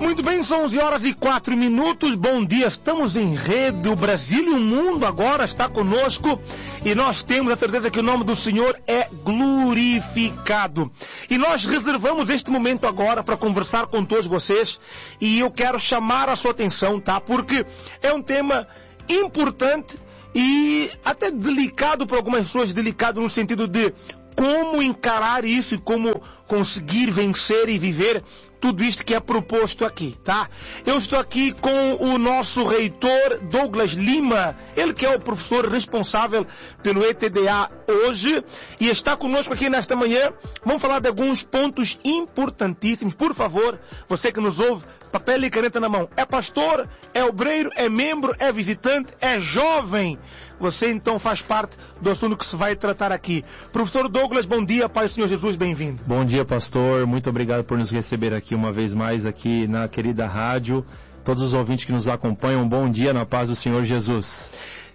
Muito bem, são 11h04. Bom dia, estamos em rede. O Brasil e o mundo agora está conosco e nós temos a certeza que o nome do Senhor é glorificado. E nós reservamos este momento agora para conversar com todos vocês e eu quero chamar a sua atenção, tá? Porque é um tema importante e até delicado para algumas pessoas, delicado no sentido de como encarar isso e como conseguir vencer e viver tudo isto que é proposto aqui, tá? Eu estou aqui com o nosso reitor Douglas Lima, ele que é o professor responsável pelo ETDA hoje e está conosco aqui nesta manhã. Vamos falar de alguns pontos importantíssimos. Por favor, você que nos ouve, papel e caneta na mão. É pastor, é obreiro, é membro, é visitante, é jovem. Você então faz parte do assunto que se vai tratar aqui. Professor Douglas, bom dia, Pai do Senhor Jesus, bem-vindo. Bom dia, pastor. Muito obrigado por nos receber aqui uma vez mais aqui na querida rádio. Todos os ouvintes que nos acompanham, bom dia na paz do Senhor Jesus.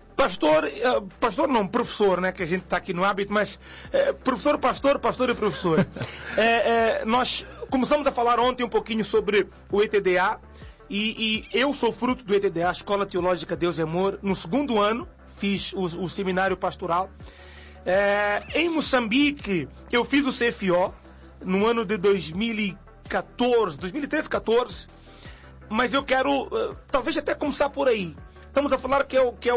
Professor, né, que a gente está aqui no hábito, mas professor e professor. Nós começamos a falar ontem um pouquinho sobre o ETDA e eu sou fruto do ETDA, Escola Teológica Deus e Amor, no segundo ano. Fiz o seminário pastoral. Em Moçambique, eu fiz o CFO no ano de 2013, 14. Mas eu quero, talvez até começar por aí. Estamos a falar que é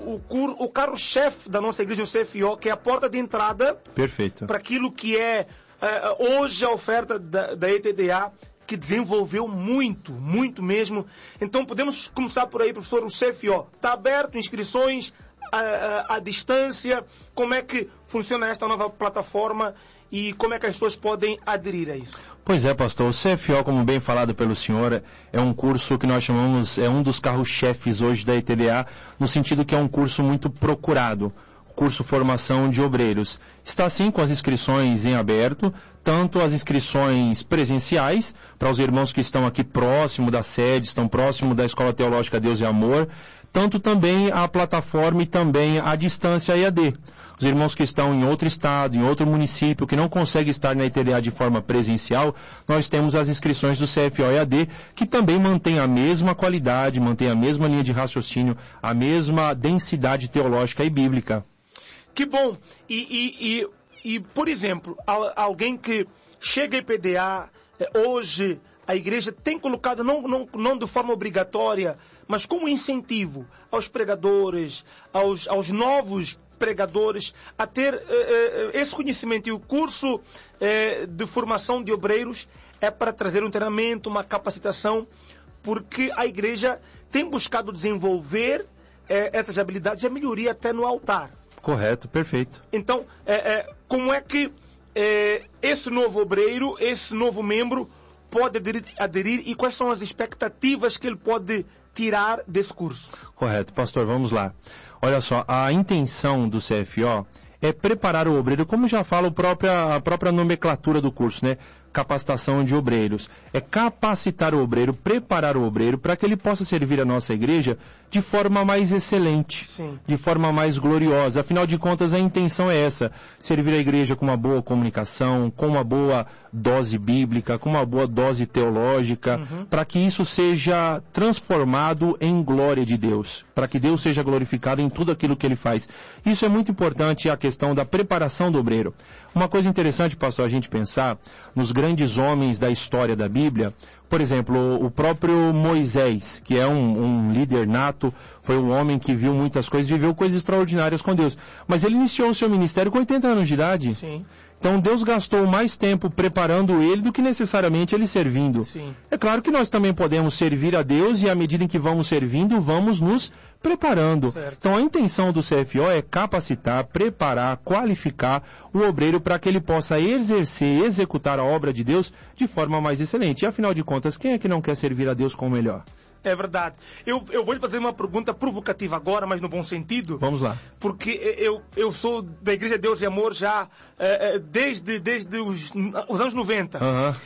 o carro-chefe da nossa igreja, o CFO, que é a porta de entrada. Perfeito. Para aquilo que é hoje a oferta da ETDA, que desenvolveu muito mesmo. Então podemos começar por aí, professor. O CFO está aberto, inscrições à distância. Como é que funciona esta nova plataforma e como é que as pessoas podem aderir a isso? Pois é, pastor. O CFO, como bem falado pelo senhor, é um curso que nós chamamos, é um dos carros-chefes hoje da ETDA, no sentido que é um curso muito procurado. Curso Formação de Obreiros. Está sim com as inscrições em aberto, tanto as inscrições presenciais, para os irmãos que estão aqui próximo da sede, estão próximo da Escola Teológica Deus e Amor, tanto também a plataforma e também a distância EAD. Os irmãos que estão em outro estado, em outro município, que não conseguem estar na ETDA de forma presencial, nós temos as inscrições do CFO EAD, que também mantém a mesma qualidade, mantém a mesma linha de raciocínio, a mesma densidade teológica e bíblica. Que bom! E por exemplo, alguém que chega a EPDA, hoje a igreja tem colocado, não de forma obrigatória, mas como incentivo aos pregadores, aos novos pregadores, a ter esse conhecimento. E o curso de formação de obreiros é para trazer um treinamento, uma capacitação, porque a igreja tem buscado desenvolver essas habilidades e a melhoria até no altar. Correto, perfeito. Então, como é que esse novo obreiro, esse novo membro pode aderir e quais são as expectativas que ele pode tirar desse curso? Correto, pastor, vamos lá. Olha só, a intenção do CFO é preparar o obreiro, como já fala a própria nomenclatura do curso, né? Capacitação de obreiros. É capacitar o obreiro, preparar o obreiro para que ele possa servir a nossa igreja de forma mais excelente, sim, de forma mais gloriosa. Afinal de contas, a intenção é essa, servir a igreja com uma boa comunicação, com uma boa dose bíblica, com uma boa dose teológica, para que isso seja transformado em glória de Deus, para que Deus seja glorificado em tudo aquilo que ele faz. Isso é muito importante, a questão da preparação do obreiro. Uma coisa interessante, pastor, a gente pensar nos grandes homens da história da Bíblia. Por exemplo, o próprio Moisés, que é um líder nato, foi um homem que viu muitas coisas, viveu coisas extraordinárias com Deus. Mas ele iniciou o seu ministério com 80 anos de idade. Sim. Então Deus gastou mais tempo preparando ele do que necessariamente ele servindo. Sim. É claro que nós também podemos servir a Deus e à medida em que vamos servindo, vamos nos preparando. Certo. Então a intenção do CFO é capacitar, preparar, qualificar o obreiro para que ele possa exercer, executar a obra de Deus de forma mais excelente. E afinal de contas, quem é que não quer servir a Deus com o melhor? É verdade. Eu vou lhe fazer uma pergunta provocativa agora, mas no bom sentido. Vamos lá. Porque eu sou da Igreja Deus e Amor já desde os anos 90.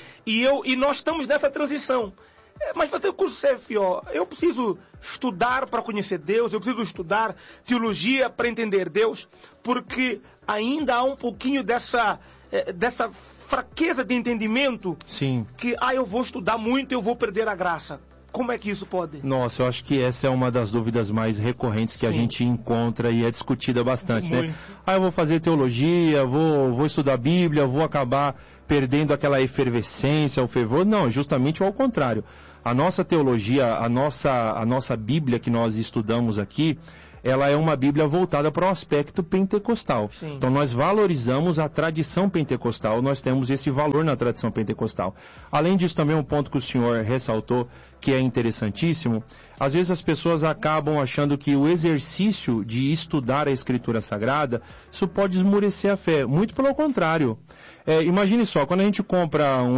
E nós estamos nessa transição. Mas fazer o curso CFO, eu preciso estudar para conhecer Deus, eu preciso estudar teologia para entender Deus, porque ainda há um pouquinho dessa fraqueza de entendimento, Sim. que eu vou estudar muito, eu vou perder a graça. Como é que isso pode? Nossa, eu acho que essa é uma das dúvidas mais recorrentes que a gente encontra e é discutida bastante, né? Eu vou fazer teologia, vou estudar a Bíblia, vou acabar perdendo aquela efervescência, o fervor. Não, justamente ao contrário. A nossa teologia, a nossa Bíblia que nós estudamos aqui, ela é uma Bíblia voltada para o aspecto pentecostal. Sim. Então nós valorizamos a tradição pentecostal, nós temos esse valor na tradição pentecostal. Além disso, também um ponto que o senhor ressaltou, que é interessantíssimo, às vezes as pessoas acabam achando que o exercício de estudar a Escritura Sagrada, isso pode esmorecer a fé. Muito pelo contrário. Imagine só, quando a gente compra um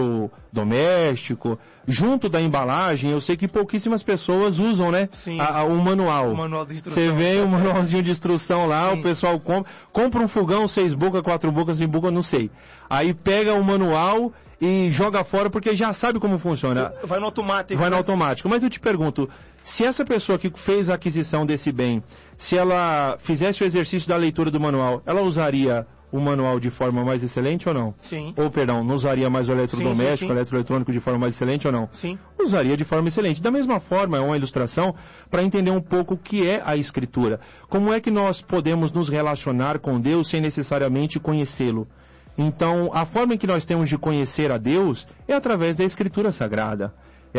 eletrodoméstico, junto da embalagem, eu sei que pouquíssimas pessoas usam, né? O manual. O manual de instrução. Você vê o manualzinho de instrução lá, o pessoal compra um fogão, 6 bocas, 4 bocas, 5 bocas, não sei. Aí pega o manual e joga fora porque já sabe como funciona. Vai no automático. Vai no automático. Mas eu te pergunto, se essa pessoa que fez a aquisição desse bem, se ela fizesse o exercício da leitura do manual, ela usaria o manual de forma mais excelente ou não? Sim. Ou, perdão, não usaria mais o eletrodoméstico, o eletroeletrônico de forma mais excelente ou não? Sim. Usaria de forma excelente. Da mesma forma, é uma ilustração para entender um pouco o que é a Escritura. Como é que nós podemos nos relacionar com Deus sem necessariamente conhecê-lo? Então, a forma em que nós temos de conhecer a Deus é através da Escritura Sagrada.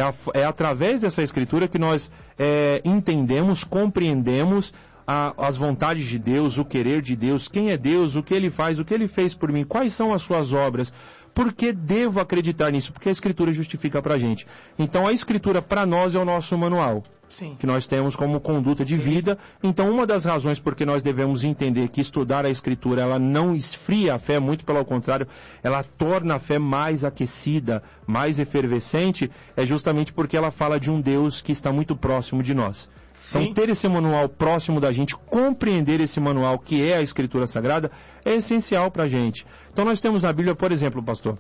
É através dessa Escritura que nós entendemos, compreendemos as vontades de Deus, o querer de Deus, quem é Deus, o que Ele faz, o que Ele fez por mim, quais são as suas obras, por que devo acreditar nisso? Porque a Escritura justifica pra gente. Então a Escritura para nós é o nosso manual. Sim. Que nós temos como conduta de vida. Então uma das razões por que nós devemos entender que estudar a Escritura, ela não esfria a fé, muito pelo contrário, ela torna a fé mais aquecida, mais efervescente, é justamente porque ela fala de um Deus que está muito próximo de nós. Então, ter esse manual próximo da gente, compreender esse manual que é a Escritura Sagrada, é essencial para a gente. Então, nós temos na Bíblia, por exemplo, pastor,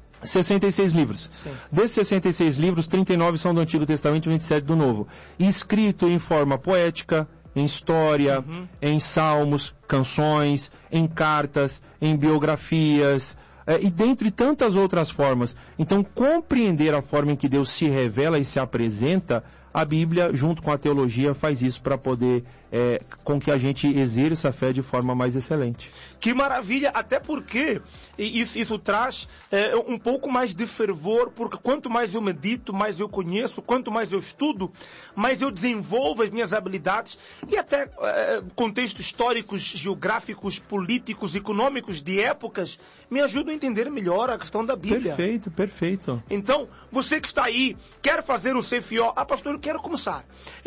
66 livros. Sim. Desses 66 livros, 39 são do Antigo Testamento e 27 do Novo. Escrito em forma poética, em história, em salmos, canções, em cartas, em biografias, e dentre tantas outras formas. Então, compreender a forma em que Deus se revela e se apresenta, a Bíblia, junto com a teologia, faz isso para poder, com que a gente exerça a fé de forma mais excelente. Que maravilha, até porque isso traz um pouco mais de fervor, porque quanto mais eu medito, mais eu conheço, quanto mais eu estudo, mais eu desenvolvo as minhas habilidades e até contextos históricos, geográficos, políticos, econômicos de épocas me ajudam a entender melhor a questão da Bíblia. Perfeito, perfeito. Então, você que está aí, quer fazer o CFO, pastor, eu quero começar.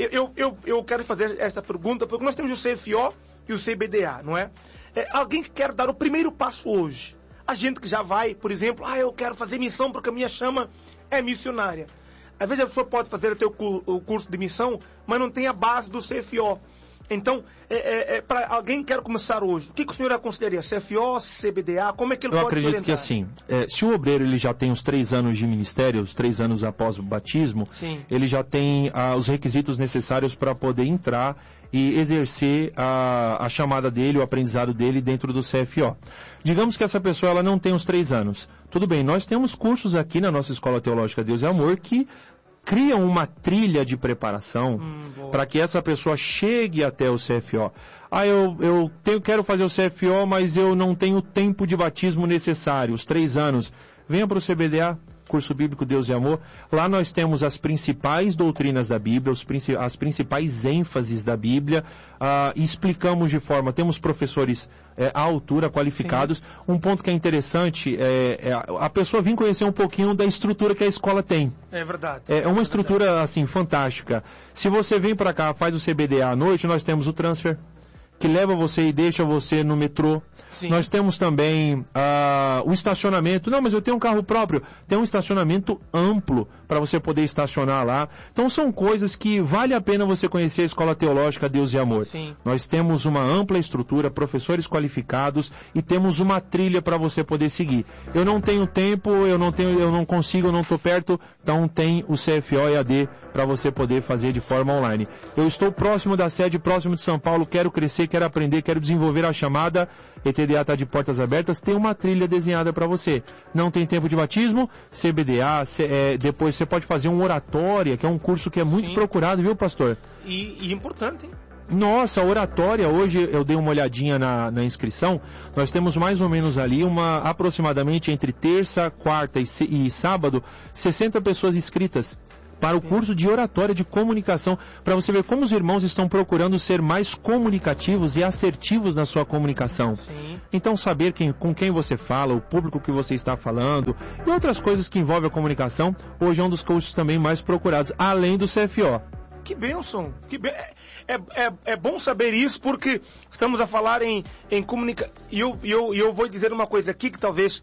Eu quero fazer esta pergunta, porque nós temos o CFO e o CBDA, não é? Alguém que quer dar o primeiro passo hoje. A gente que já vai, por exemplo, eu quero fazer missão porque a minha chama é missionária. Às vezes a pessoa pode fazer até o curso de missão, mas não tem a base do CFO. Então, para alguém que quer começar hoje, o que o senhor aconselharia? CFO, CBDA, como é que ele pode orientar? Eu acredito que assim, se o obreiro ele já tem os 3 anos de ministério, os 3 anos após o batismo, sim, ele já tem os requisitos necessários para poder entrar e exercer a chamada dele, o aprendizado dele dentro do CFO. Digamos que essa pessoa ela não tem os 3 anos. Tudo bem, nós temos cursos aqui na nossa Escola Teológica Deus e Amor que criam uma trilha de preparação para que essa pessoa chegue até o CFO. Quero fazer o CFO, mas eu não tenho o tempo de batismo necessário, os 3 anos. Venha para o CBDA, Curso Bíblico Deus e Amor. Lá nós temos as principais doutrinas da Bíblia, as principais ênfases da Bíblia, explicamos de forma, temos professores à altura, qualificados. Sim. Um ponto que é interessante a pessoa vir conhecer um pouquinho da estrutura que a escola tem. É verdade. É uma estrutura, assim, fantástica. Se você vem para cá, faz o CBDA à noite, nós temos o transfer, que leva você e deixa você no metrô. Sim. Nós temos também o estacionamento. Não, mas eu tenho um carro próprio. Tem um estacionamento amplo para você poder estacionar lá. Então são coisas que vale a pena você conhecer a Escola Teológica Deus e Amor. Sim. Nós temos uma ampla estrutura, professores qualificados e temos uma trilha para você poder seguir. Eu não tenho tempo, eu não consigo, eu não estou perto, então tem o CFO EAD para você poder fazer de forma online. Eu estou próximo da sede, próximo de São Paulo, quero crescer, você quer aprender, quer desenvolver a chamada, ETDA está de portas abertas, tem uma trilha desenhada para você. Não tem tempo de batismo, CBDA, depois você pode fazer um oratória, que é um curso que é muito procurado, viu, pastor? E importante, hein? Nossa, a oratória, hoje eu dei uma olhadinha na inscrição, nós temos mais ou menos ali aproximadamente entre terça, quarta e sábado, 60 pessoas inscritas para o curso de oratória de comunicação, para você ver como os irmãos estão procurando ser mais comunicativos e assertivos na sua comunicação. Sim. Então saber com quem você fala, o público que você está falando e outras coisas que envolvem a comunicação, hoje é um dos cursos também mais procurados, além do CFO. Que bênção! É bom saber isso, porque estamos a falar em comunicação. E eu vou dizer uma coisa aqui que talvez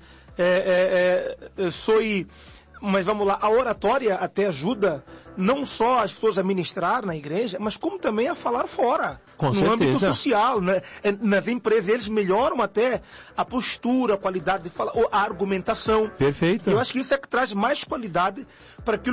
soe. Mas vamos lá, a oratória até ajuda não só as pessoas a ministrar na igreja, mas como também a falar fora. Com no certeza. âmbito social, né? Nas empresas, eles melhoram até a postura, a qualidade de falar, a argumentação. Perfeito. Eu acho que isso é que traz mais qualidade para aquilo